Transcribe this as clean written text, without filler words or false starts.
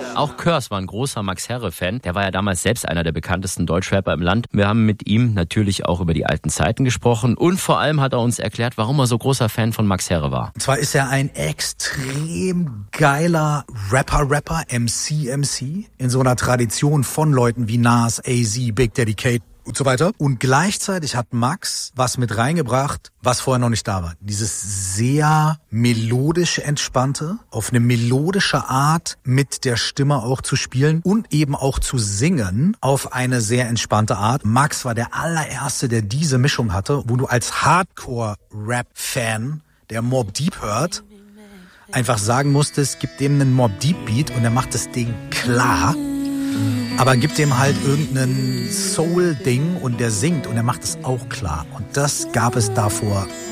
Auch Curse war ein großer Max Herre-Fan. Der war ja damals selbst einer der bekanntesten Deutschrapper im Land. Wir haben mit ihm natürlich auch über die alten Zeiten gesprochen und vor allem hat er uns erklärt, warum er so großer Fan von Max Herre war. Und zwar ist er ein extrem geiler Rapper, MC, in so einer Tradition von Leuten wie Nas, AZ, Big Daddy Kane und so weiter. Und gleichzeitig hat Max was mit reingebracht, was vorher noch nicht da war. Dieses sehr melodisch entspannte, auf eine melodische Art mit der Stimme auch zu spielen und eben auch zu singen auf eine sehr entspannte Art. Max war der allererste, der diese Mischung hatte, wo du als Hardcore-Rap-Fan, der Mobb Deep hört, einfach sagen musstest, gib dem einen Mobb Deep Beat und er macht das Ding klar. Aber gibt dem halt irgendein Soul-Ding und der singt und er macht es auch klar. Und das gab es davor